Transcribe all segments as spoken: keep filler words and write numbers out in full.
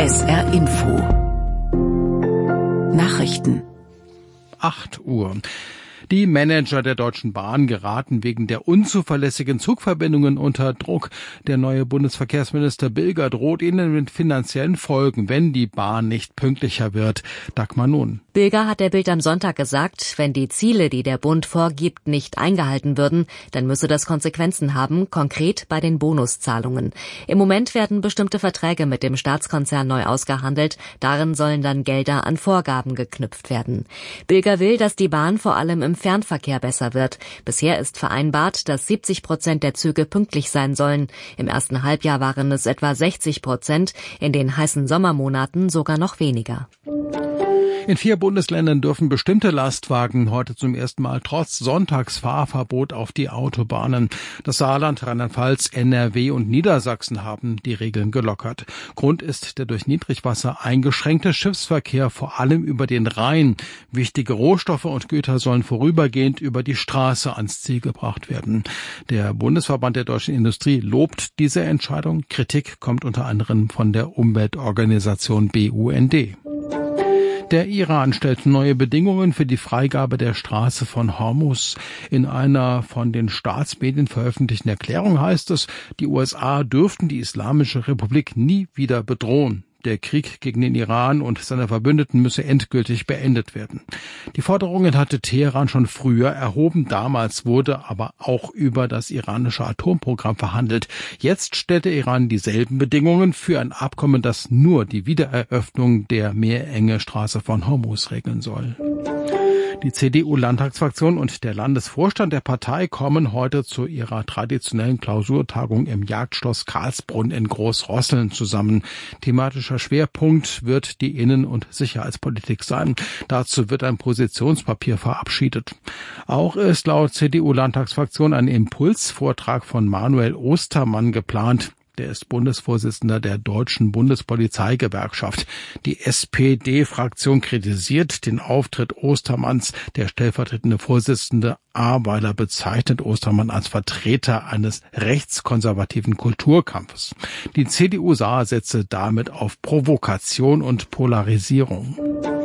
S R Info. Nachrichten. acht Uhr. Die Manager der Deutschen Bahn geraten wegen der unzuverlässigen Zugverbindungen unter Druck. Der neue Bundesverkehrsminister Bilger droht ihnen mit finanziellen Folgen, wenn die Bahn nicht pünktlicher wird. Dagmar Nun. Bilger hat der Bild am Sonntag gesagt, wenn die Ziele, die der Bund vorgibt, nicht eingehalten würden, dann müsse das Konsequenzen haben, konkret bei den Bonuszahlungen. Im Moment werden bestimmte Verträge mit dem Staatskonzern neu ausgehandelt. Darin sollen dann Gelder an Vorgaben geknüpft werden. Bilger will, dass die Bahn vor allem im Fernverkehr besser wird. Bisher ist vereinbart, dass siebzig Prozent der Züge pünktlich sein sollen. Im ersten Halbjahr waren es etwa sechzig Prozent, in den heißen Sommermonaten sogar noch weniger. In vier Bundesländern dürfen bestimmte Lastwagen heute zum ersten Mal trotz Sonntagsfahrverbot auf die Autobahnen. Das Saarland, Rheinland-Pfalz, N R W und Niedersachsen haben die Regeln gelockert. Grund ist der durch Niedrigwasser eingeschränkte Schiffsverkehr, vor allem über den Rhein. Wichtige Rohstoffe und Güter sollen vorübergehend über die Straße ans Ziel gebracht werden. Der Bundesverband der deutschen Industrie lobt diese Entscheidung. Kritik kommt unter anderem von der Umweltorganisation B U N D. Der Iran stellt neue Bedingungen für die Freigabe der Straße von Hormuz. In einer von den Staatsmedien veröffentlichten Erklärung heißt es, die U S A dürften die Islamische Republik nie wieder bedrohen. Der Krieg gegen den Iran und seine Verbündeten müsse endgültig beendet werden. Die Forderungen hatte Teheran schon früher erhoben. Damals wurde aber auch über das iranische Atomprogramm verhandelt. Jetzt stellt der Iran dieselben Bedingungen für ein Abkommen, das nur die Wiedereröffnung der meerenge Straße von Hormuz regeln soll. Die C D U-Landtagsfraktion und der Landesvorstand der Partei kommen heute zu ihrer traditionellen Klausurtagung im Jagdschloss Karlsbrunn in Großrosseln zusammen. Thematischer Schwerpunkt wird die Innen- und Sicherheitspolitik sein. Dazu wird ein Positionspapier verabschiedet. Auch ist laut C D U-Landtagsfraktion ein Impulsvortrag von Manuel Ostermann geplant. Der ist Bundesvorsitzender der Deutschen Bundespolizeigewerkschaft. Die S P D-Fraktion kritisiert den Auftritt Ostermanns. Der stellvertretende Vorsitzende Ahrweiler bezeichnet Ostermann als Vertreter eines rechtskonservativen Kulturkampfes. Die C D U sah setze damit auf Provokation und Polarisierung.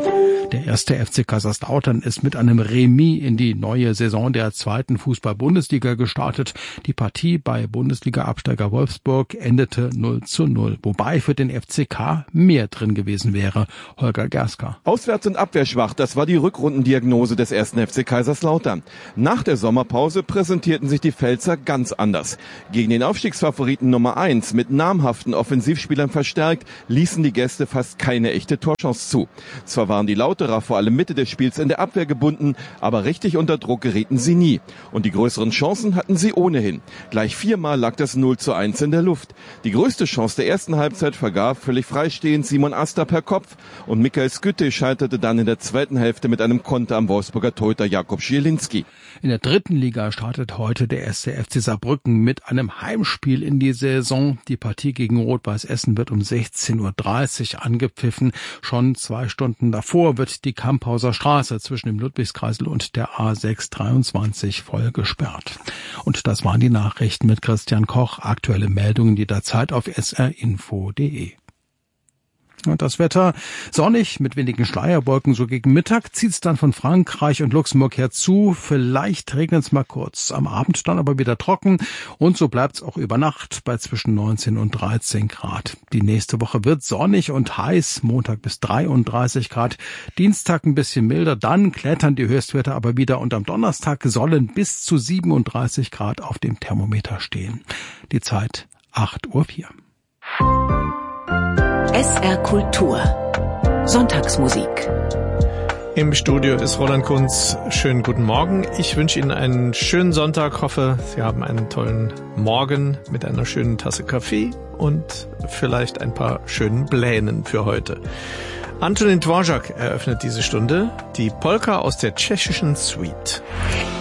Der erste F C Kaiserslautern ist mit einem Remis in die neue Saison der zweiten Fußball-Bundesliga gestartet. Die Partie bei Bundesliga-Absteiger Wolfsburg endete null zu null, wobei für den F C K mehr drin gewesen wäre. Holger Gerska. Auswärts und abwehrschwach, das war die Rückrundendiagnose des ersten F C Kaiserslautern. Nach der Sommerpause präsentierten sich die Pfälzer ganz anders. Gegen den Aufstiegsfavoriten Nummer eins mit namhaften Offensivspielern verstärkt, ließen die Gäste fast keine echte Torchance zu. Zwar waren die Lauterer vor allem Mitte des Spiels in der Abwehr gebunden, aber richtig unter Druck gerieten sie nie. Und die größeren Chancen hatten sie ohnehin. Gleich viermal lag das null zu eins in der Luft. Die größte Chance der ersten Halbzeit vergab völlig freistehend Simon Asta per Kopf und Michael Skytte scheiterte dann in der zweiten Hälfte mit einem Konter am Wolfsburger Torhüter Jakob Schielinski. In der dritten Liga startet heute der erste F C Saarbrücken mit einem Heimspiel in die Saison. Die Partie gegen Rot-Weiß Essen wird um sechzehn Uhr dreißig angepfiffen. Schon zwei Stunden davor wird die Kamphauser Straße zwischen dem Ludwigskreisel und der A sechs dreiundzwanzig voll gesperrt. Und das waren die Nachrichten mit Christian Koch. Aktuelle Meldungen jederzeit auf s r info punkt d e. Und das Wetter sonnig mit wenigen Schleierwolken. So gegen Mittag zieht's dann von Frankreich und Luxemburg her zu. Vielleicht regnet's mal kurz. Am Abend dann aber wieder trocken. Und so bleibt's auch über Nacht bei zwischen neunzehn und dreizehn Grad. Die nächste Woche wird sonnig und heiß. Montag bis dreiunddreißig Grad. Dienstag ein bisschen milder. Dann klettern die Höchstwerte aber wieder. Und am Donnerstag sollen bis zu siebenunddreißig Grad auf dem Thermometer stehen. Die Zeit acht Uhr vier. S R Kultur. Sonntagsmusik. Im Studio ist Roland Kunz. Schönen guten Morgen. Ich wünsche Ihnen einen schönen Sonntag. Hoffe, Sie haben einen tollen Morgen mit einer schönen Tasse Kaffee und vielleicht ein paar schönen Plänen für heute. Antonín Dvořák eröffnet diese Stunde, die Polka aus der tschechischen Suite.